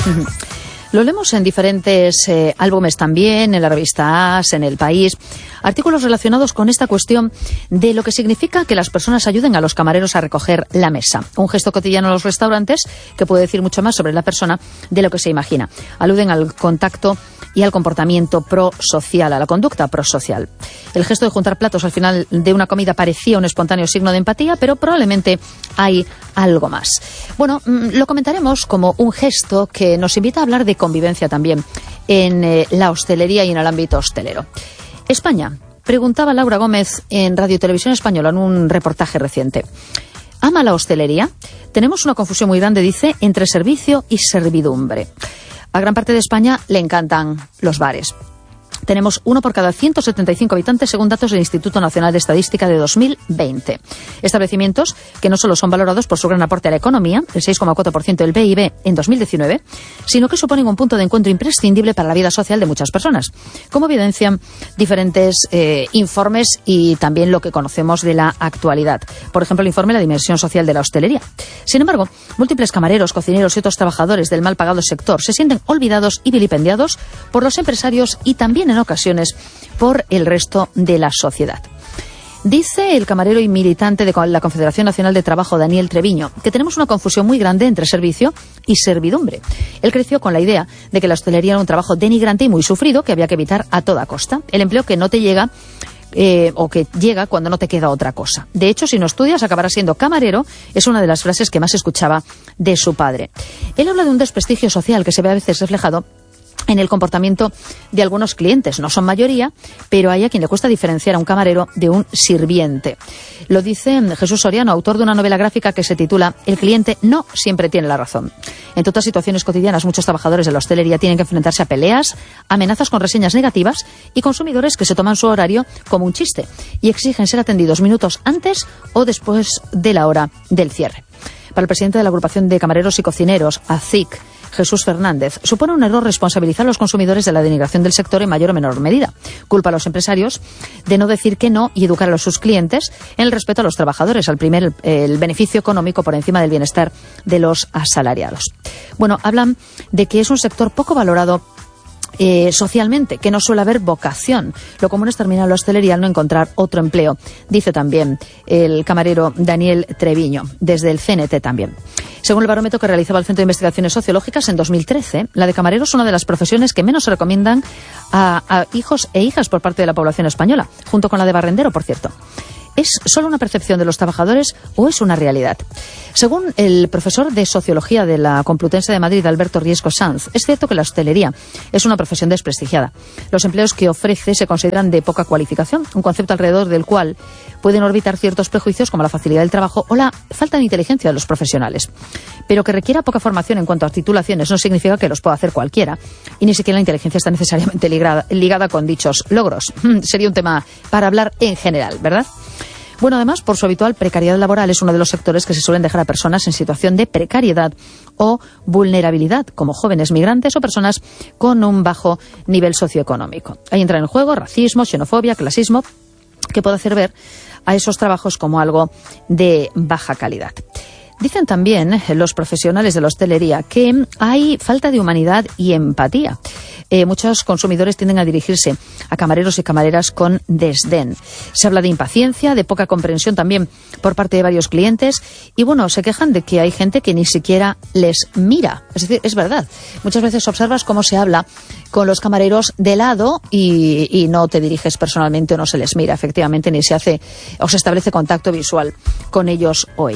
Lo leemos en diferentes álbumes también, en la revista As, en El País, artículos relacionados con esta cuestión de lo que significa que las personas ayuden a los camareros a recoger la mesa. Un gesto cotidiano en los restaurantes que puede decir mucho más sobre la persona de lo que se imagina. Aluden al contacto y al comportamiento prosocial, a la conducta prosocial. El gesto de juntar platos al final de una comida parecía un espontáneo signo de empatía, pero probablemente hay algo más. Bueno, lo comentaremos como un gesto que nos invita a hablar de convivencia también en la hostelería y en el ámbito hostelero. España, preguntaba Laura Gómez en Radio y Televisión Española en un reportaje reciente. ¿Ama la hostelería? Tenemos una confusión muy grande, dice, entre servicio y servidumbre. A gran parte de España le encantan los bares. Tenemos 1 por cada 175 habitantes, según datos del Instituto Nacional de Estadística de 2020. Establecimientos que no solo son valorados por su gran aporte a la economía, el 6,4% del PIB en 2019, sino que suponen un punto de encuentro imprescindible para la vida social de muchas personas, como evidencian diferentes informes y también lo que conocemos de la actualidad. Por ejemplo, el informe La dimensión social de la hostelería. Sin embargo, múltiples camareros, cocineros y otros trabajadores del mal pagado sector se sienten olvidados y vilipendiados por los empresarios y también en ocasiones por el resto de la sociedad. Dice el camarero y militante de la Confederación Nacional de Trabajo, Daniel Treviño, que tenemos una confusión muy grande entre servicio y servidumbre. Él creció con la idea de que la hostelería era un trabajo denigrante y muy sufrido que había que evitar a toda costa. El empleo que no te llega o que llega cuando no te queda otra cosa. De hecho, si no estudias, acabarás siendo camarero, es una de las frases que más escuchaba de su padre. Él habla de un desprestigio social que se ve a veces reflejado en el comportamiento de algunos clientes. No son mayoría, pero hay a quien le cuesta diferenciar a un camarero de un sirviente. Lo dice Jesús Soriano, autor de una novela gráfica que se titula El cliente no siempre tiene la razón. En todas situaciones cotidianas, muchos trabajadores de la hostelería tienen que enfrentarse a peleas, amenazas con reseñas negativas y consumidores que se toman su horario como un chiste y exigen ser atendidos minutos antes o después de la hora del cierre. Para el presidente de la Agrupación de Camareros y Cocineros, ACIC, Jesús Fernández, supone un error responsabilizar a los consumidores de la denigración del sector en mayor o menor medida. Culpa a los empresarios de no decir que no y educar a sus clientes en el respeto a los trabajadores, el beneficio económico por encima del bienestar de los asalariados. Bueno, hablan de que es un sector poco valorado socialmente, que no suele haber vocación. Lo común es terminar la hostelería al no encontrar otro empleo, dice también el camarero Daniel Treviño, desde el CNT también. Según el barómetro que realizaba el Centro de Investigaciones Sociológicas en 2013, la de camarero es una de las profesiones que menos se recomiendan a hijos e hijas por parte de la población española, junto con la de barrendero, por cierto. ¿Es solo una percepción de los trabajadores o es una realidad? Según el profesor de Sociología de la Complutense de Madrid, Alberto Riesco Sanz, es cierto que la hostelería es una profesión desprestigiada. Los empleos que ofrece se consideran de poca cualificación, un concepto alrededor del cual pueden orbitar ciertos prejuicios como la facilidad del trabajo o la falta de inteligencia de los profesionales. Pero que requiera poca formación en cuanto a titulaciones no significa que los pueda hacer cualquiera, y ni siquiera la inteligencia está necesariamente ligada con dichos logros. Sería un tema para hablar en general, ¿verdad? Bueno, además, por su habitual precariedad laboral, es uno de los sectores que se suelen dejar a personas en situación de precariedad o vulnerabilidad, como jóvenes migrantes o personas con un bajo nivel socioeconómico. Ahí entran en juego racismo, xenofobia, clasismo, que puede hacer ver a esos trabajos como algo de baja calidad. Dicen también los profesionales de la hostelería que hay falta de humanidad y empatía. Muchos consumidores tienden a dirigirse a camareros y camareras con desdén. Se habla de impaciencia, de poca comprensión también por parte de varios clientes y, bueno, se quejan de que hay gente que ni siquiera les mira. Es decir, es verdad. Muchas veces observas cómo se habla con los camareros de lado y no te diriges personalmente o no se les mira, efectivamente, ni se hace o se establece contacto visual con ellos o ellas.